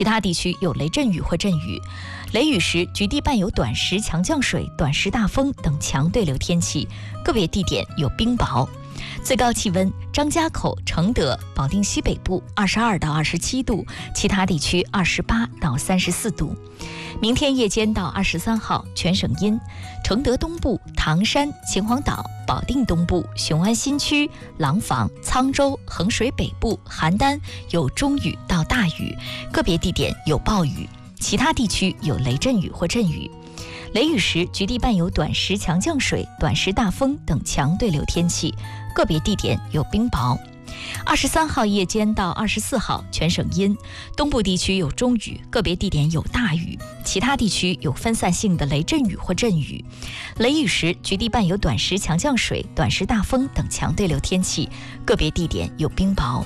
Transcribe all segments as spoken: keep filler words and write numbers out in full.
其他地区有雷阵雨或阵雨，雷雨时局地伴有短时强降水、短时大风等强对流天气，个别地点有冰雹。最高气温：张家口、承德、保定西北部二十二到二十七度，其他地区二十八到三十四度。明天夜间到二十三号，全省阴，承德东部、唐山、秦皇岛、保定东部、雄安新区、廊坊、沧州、衡水北部、邯郸有中雨到大雨，个别地点有暴雨，其他地区有雷阵雨或阵雨。雷雨时局地伴有短时强降水、短时大风等强对流天气，个别地点有冰雹。二十三号夜间到二十四号，全省阴，东部地区有中雨，个别地点有大雨，其他地区有分散性的雷阵雨或阵雨。雷雨时局地伴有短时强降水、短时大风等强对流天气，个别地点有冰雹。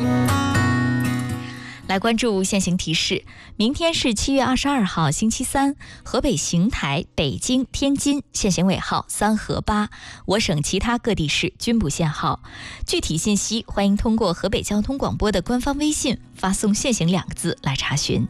来关注现行提示，明天是七月二十二号星期三，河北邢台、北京、天津限行尾号三和八，我省其他各地市均不限号。具体信息欢迎通过河北交通广播的官方微信发送限行两个字来查询。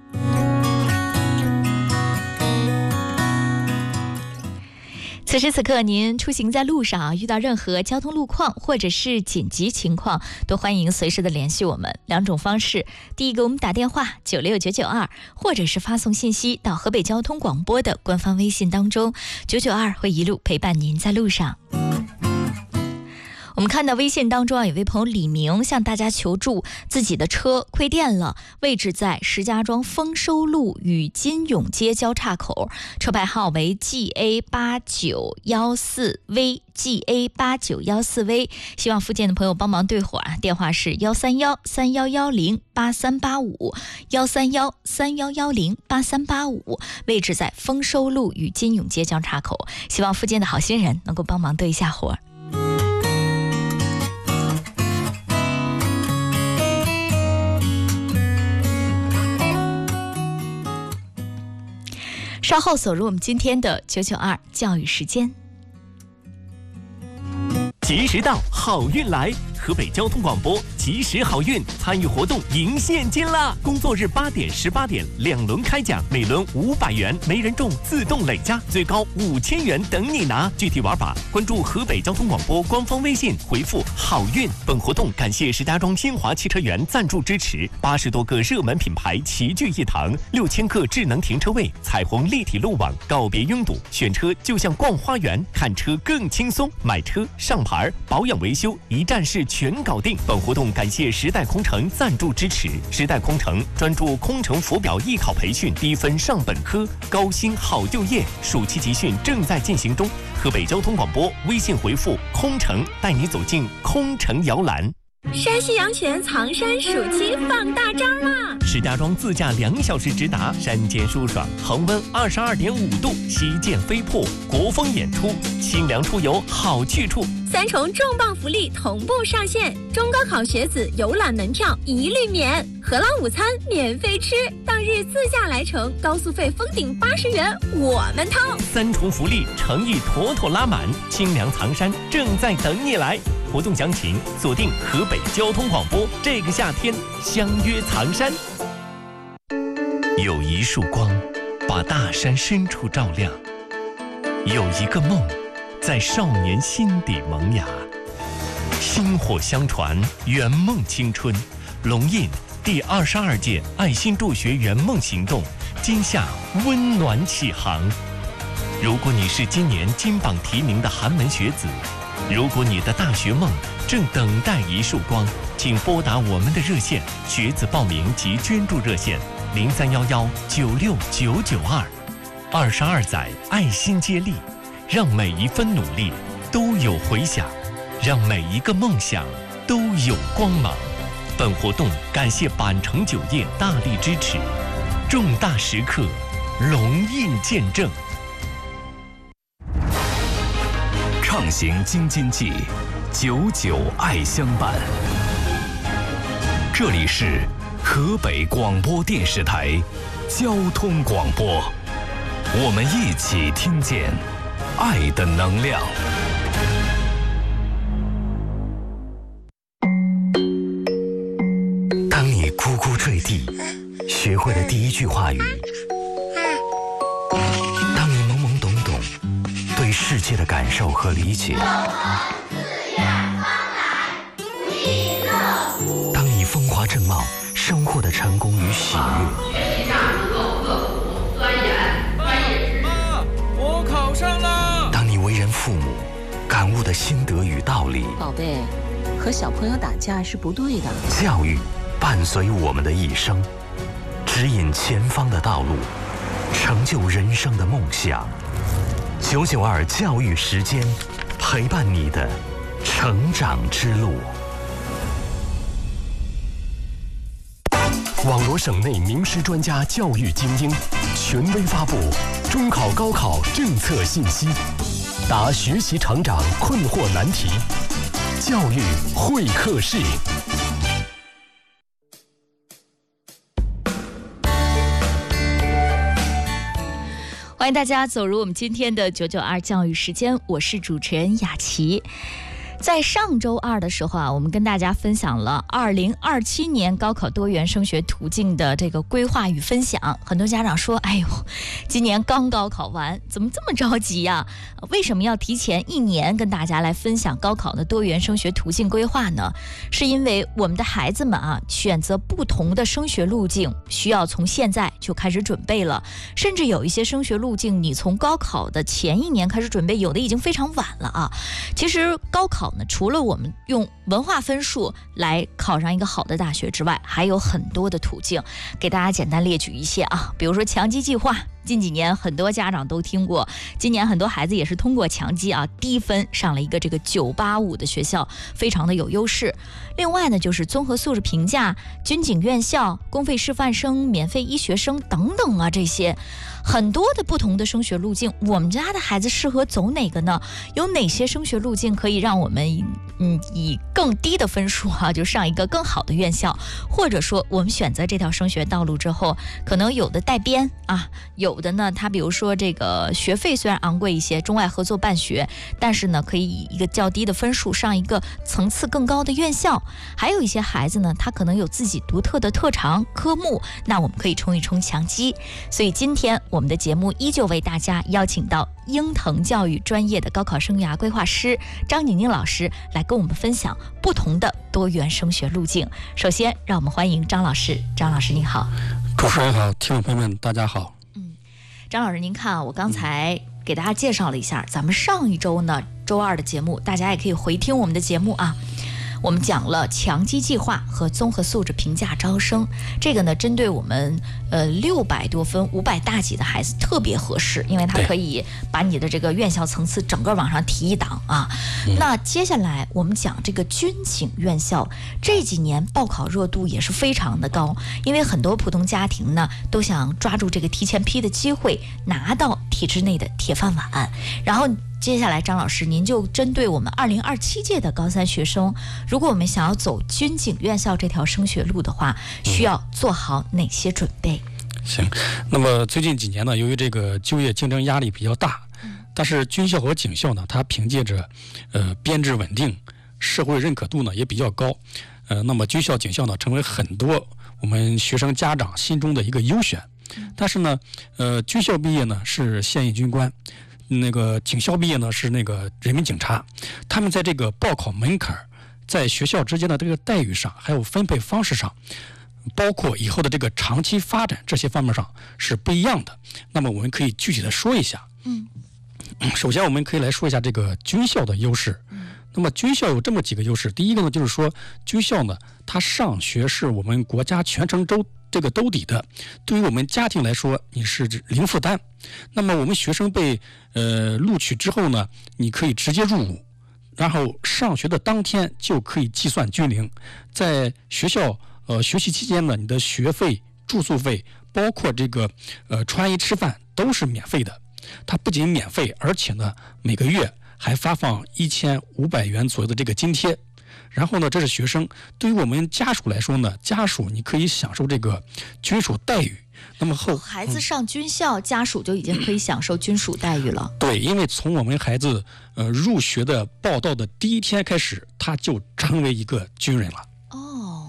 此时此刻，您出行在路上，遇到任何交通路况或者是紧急情况，都欢迎随时的联系我们。两种方式，第一个我们打电话九六九九二，或者是发送信息到河北交通广播的官方微信当中，九九二会一路陪伴您在路上。我们看到微信当中啊，有位朋友李明向大家求助，自己的车亏电了，位置在石家庄丰收路与金永街交叉口，车牌号为 G A 八九一四 V G A 八九一四 V， 希望附近的朋友帮忙对会啊，电话是幺三幺三幺幺零八三八五幺三幺三幺幺零八三八五，位置在丰收路与金永街交叉口，希望附近的好心人能够帮忙对一下活。稍后锁入我们今天的九九二教育时间。 及时到，好运来！河北交通广播及时好运参与活动赢现金啦！工作日八点、十八点两轮开奖，每轮五百元，没人中自动累加，最高五千元等你拿。具体玩法，关注河北交通广播官方微信，回复好运。本活动感谢石家庄新华汽车园赞助支持，八十多个热门品牌齐聚一堂，六千个智能停车位，彩虹立体路网，告别拥堵，选车就像逛花园，看车更轻松，买车上牌保养维修一站式全搞定。本活动感谢时代空乘赞助支持，时代空乘专注空乘浮表艺考培训，低分上本科，高薪好就业，暑期集训正在进行中。河北交通广播微信回复空乘，带你走进空乘摇篮。 山西阳泉藏山暑期放大招啦！ 石家庄自驾两小时直达，山间舒爽，恒温二十二点五度，旗舰飞瀑，国风演出，清凉出游好去处。 三重重磅福利同步上线，中高考学子游览门票一律免，荷兰午餐免费吃，当日自驾来程高速费封顶八十元，我们掏。 三重福利诚意妥妥拉满，清凉藏山正在等你来。活动详情锁定河北交通广播，这个夏天相约藏山。有一束光把大山深处照亮，有一个梦在少年心底萌芽，薪火相传，圆梦青春。龙印第二十二届爱心助学圆梦行动今夏温暖启航。如果你是今年金榜题名的寒门学子，如果你的大学梦正等待一束光，请拨打我们的热线，学子报名及捐助热线零三幺幺九六九九二。二十二载爱心接力，让每一分努力都有回响，让每一个梦想都有光芒。本活动感谢板城酒业大力支持，重大时刻，龙印见证。 畅行京津冀，久久爱相伴。这里是河北广播电视台交通广播，我们一起听见爱的能量。 当你呱呱坠地，学会会的第一句话语，当你懵懵懂懂对世界的感受和理解，当你风华正茂生活的成功与喜悦， 学习上能够刻苦钻研，专业知识。 妈，我考上了。 当你为人父母感悟的心得与道理， 宝贝，和小朋友打架是不对的。 教育伴随我们的一生，指引前方的道路，成就人生的梦想。九九二教育时间，陪伴你的成长之路。 网罗省内名师专家教育精英，权威发布中考高考政策信息，答学习成长困惑难题，教育会客室。 欢迎大家走入我们今天的九九二教育时间，我是主持人雅琪。在上周二的时候啊，我们跟大家分享了二零二七年高考多元升学途径的这个规划与分享。很多家长说：“哎呦，今年刚高考完，怎么这么着急呀？为什么要提前一年跟大家来分享高考的多元升学途径规划呢？是因为我们的孩子们啊，选择不同的升学路径，需要从现在就开始准备了。甚至有一些升学路径，你从高考的前一年开始准备，有的已经非常晚了啊。其实高考除了我们用文化分数来考上一个好的大学之外，还有很多的途径，给大家简单列举一些啊，比如说强基计划，近几年很多家长都听过，今年很多孩子也是通过强基啊，低分上了一个这个九八五的学校，非常的有优势。另外呢，就是综合素质评价、军警院校、公费师范生、免费医学生等等啊，这些很多的不同的升学路径，我们家的孩子适合走哪个呢？有哪些升学路径可以让我们嗯以更低的分数啊，就上一个更好的院校？或者说我们选择这条升学道路之后，可能有的带编啊，有的呢，他比如说这个学费虽然昂贵一些，中外合作办学，但是呢，可以以一个较低的分数上一个层次更高的院校。还有一些孩子呢，他可能有自己独特的特长科目，那我们可以冲一冲强基。所以今天我们的节目依旧为大家邀请到英腾教育专业的高考生涯规划师张宁宁老师来跟我们分享不同的多元升学路径。首先让我们欢迎张老师。张老师您好。 主持人好，听众朋友们大家好。 嗯，张老师您看啊，我刚才给大家介绍了一下，咱们上一周呢周二的节目，大家也可以回听我们的节目啊。我们讲了强基计划和综合素质评价招生，这个呢针对我们呃六百多分五百大几的孩子特别合适，因为它可以把你的这个院校层次整个往上提一档啊。嗯、那接下来我们讲这个军警院校，这几年报考热度也是非常的高，因为很多普通家庭呢都想抓住这个提前批的机会，拿到体制内的铁饭碗。然后接下来张老师您就针对我们二零二七届的高三学生，如果我们想要走军警院校这条升学路的话，需要做好哪些准备？ 行，那么最近几年呢，由于这个就业竞争压力比较大，但是军校和警校呢，它凭借着呃编制稳定，社会认可度呢也比较高，呃，那么军校、警校呢成为很多我们学生家长心中的一个优选。但是呢，呃，军校毕业呢是现役军官，那个警校毕业呢是那个人民警察，他们在这个报考门槛，在学校之间的这个待遇上，还有分配方式上，包括以后的这个长期发展这些方面上是不一样的。那么我们可以具体的说一下。嗯，首先我们可以来说一下这个军校的优势。那么军校有这么几个优势，第一个呢就是说军校呢，它上学是我们国家全程周这个兜底的，对于我们家庭来说你是零负担。那么我们学生被呃录取之后呢，你可以直接入伍，然后上学的当天就可以计算军龄，在学校呃学习期间呢，你的学费、住宿费，包括这个呃穿衣吃饭都是免费的。它不仅免费，而且呢每个月还发放一千五百元左右的这个津贴。然后呢，这是学生。对于我们家属来说呢，家属你可以享受这个军属待遇。那么后孩子上军校，嗯、家属就已经可以享受军属待遇了。 对，因为从我们孩子呃入学的报到的第一天开始，他就成为一个军人了。 哦，嗯，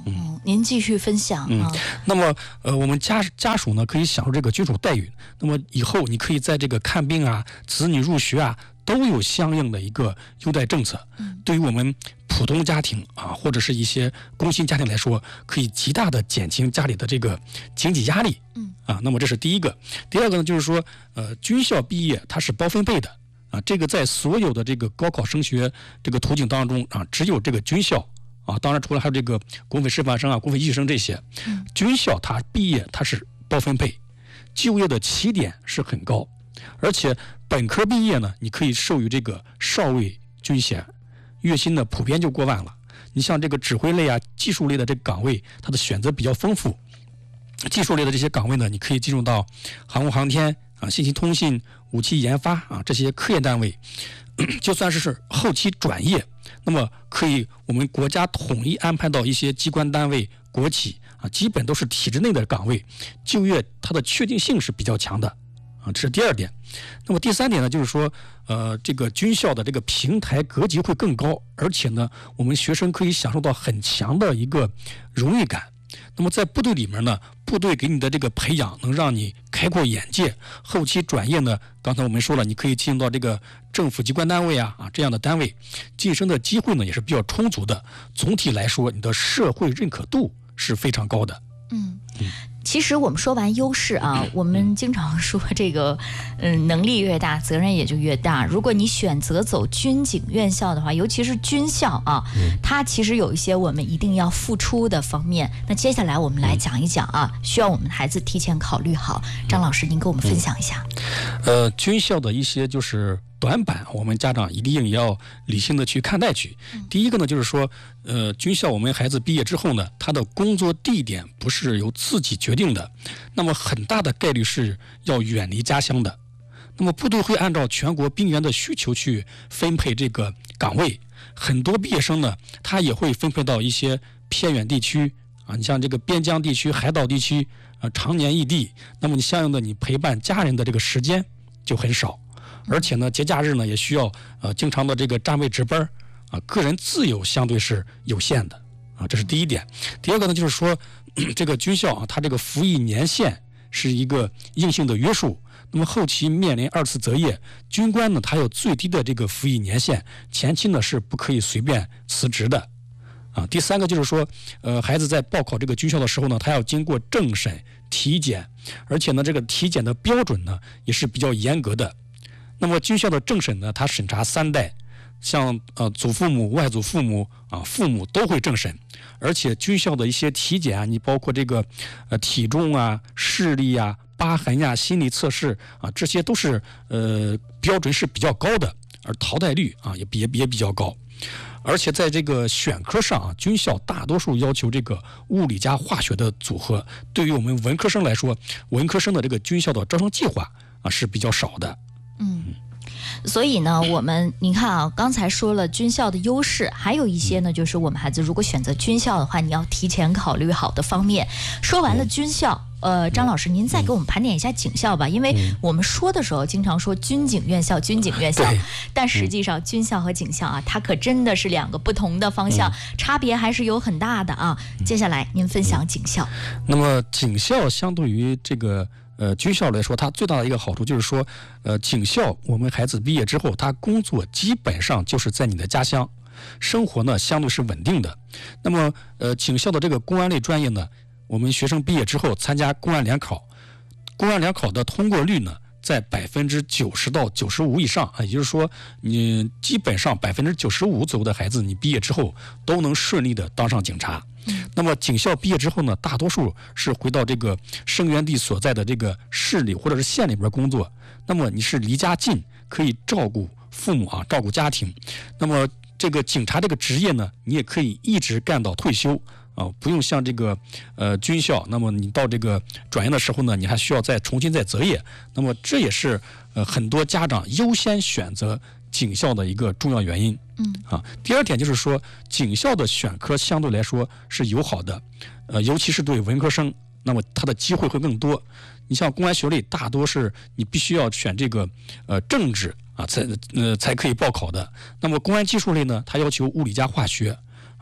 您继续分享嗯啊。 那么呃，我们家家属呢可以享受这个军属待遇。那么以后你可以在这个看病啊、子女入学啊，都有相应的一个优待政策。 嗯， 对于我们普通家庭啊，或者是一些工薪家庭来说，可以极大的减轻家里的这个经济压力。 嗯， 啊，那么这是第一个。第二个呢，就是说，呃，军校毕业它是包分配的。啊，这个在所有的这个高考升学这个途径当中啊，只有这个军校啊，当然除了还有这个公费师范生啊、公费医学生这些， 嗯、 军校它毕业它是包分配，就业的起点是很高，而且本科毕业呢，你可以授予这个少尉军衔，月薪呢普遍就过万了。你像这个指挥类啊、技术类的这个岗位，它的选择比较丰富。技术类的这些岗位呢，你可以进入到航空航天啊、信息通信、武器研发啊这些科研单位，就算是是后期转业，那么可以我们国家统一安排到一些机关单位、国企啊，基本都是体制内的岗位，就业它的确定性是比较强的啊，这是第二点。那么第三点呢，就是说，呃，这个军校的这个平台格局会更高，而且呢，我们学生可以享受到很强的一个荣誉感。那么在部队里面呢，部队给你的这个培养能让你开阔眼界，后期转业呢，刚才我们说了，你可以进入到这个政府机关单位啊啊这样的单位，晋升的机会呢也是比较充足的。总体来说，你的社会认可度是非常高的。 嗯。嗯，其实我们说完优势啊，我们经常说这个，嗯，能力越大，责任也就越大。如果你选择走军警院校的话，尤其是军校啊，它其实有一些我们一定要付出的方面。那接下来我们来讲一讲啊，需要我们孩子提前考虑好。张老师，您给我们分享一下。 呃，军校的一些就是短板，我们家长一定也要理性的去看待去。第一个呢，就是说，呃，军校我们孩子毕业之后呢，他的工作地点不是由自己决定的，那么很大的概率是要远离家乡的。那么部队会按照全国兵员的需求去分配这个岗位，很多毕业生呢，他也会分配到一些偏远地区啊，你像这个边疆地区、海岛地区啊，常年异地，那么你相应的你陪伴家人的这个时间就很少。而且呢，节假日呢也需要呃经常的这个站位值班啊，个人自由相对是有限的啊，这是第一点。第二个呢，就是说这个军校啊，它这个服役年限是一个硬性的约束。那么后期面临二次择业，军官呢他有最低的这个服役年限，前期呢是不可以随便辞职的啊。第三个就是说，呃，孩子在报考这个军校的时候呢，他要经过政审、体检，而且呢这个体检的标准呢也是比较严格的。那么军校的政审呢，它审查三代，像呃祖父母、外祖父母啊、父母都会政审，而且军校的一些体检啊，你包括这个呃体重啊、视力啊、疤痕呀、心理测试啊，这些都是呃标准是比较高的，而淘汰率啊也也也比较高。而且在这个选科上啊，军校大多数要求这个物理加化学的组合，对于我们文科生来说，文科生的这个军校的招生计划啊是比较少的。 嗯，所以呢，我们你看啊，刚才说了军校的优势，还有一些呢，就是我们孩子如果选择军校的话，你要提前考虑好的方面。说完了军校，呃，张老师，您再给我们盘点一下警校吧，因为我们说的时候经常说军警院校、军警院校，但实际上军校和警校啊，它可真的是两个不同的方向，差别还是有很大的啊。接下来您分享警校。 那么警校相对于这个。呃，军校来说，它最大的一个好处就是说，呃，警校我们孩子毕业之后，他工作基本上就是在你的家乡，生活呢相对是稳定的。那么，呃，警校的这个公安类专业呢，我们学生毕业之后参加公安联考，公安联考的通过率呢在百分之九十到九十五以上啊，也就是说，你基本上百分之九十五左右的孩子，你毕业之后都能顺利的当上警察。那么警校毕业之后呢，大多数是回到这个生源地所在的这个市里或者是县里边工作。那么你是离家近，可以照顾父母啊，照顾家庭。那么这个警察这个职业呢，你也可以一直干到退休啊，不用像这个呃军校，那么你到这个转业的时候呢，你还需要再重新再择业。那么这也是呃很多家长优先选择警校的一个重要原因。嗯啊，第二点就是说，警校的选科相对来说是友好的，呃，尤其是对文科生，那么他的机会会更多。你像公安学类，大多是你必须要选这个呃政治啊才呃才可以报考的。那么公安技术类呢，它要求物理加化学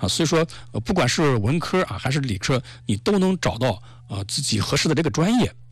啊，所以说呃不管是文科啊还是理科，你都能找到啊自己合适的这个专业。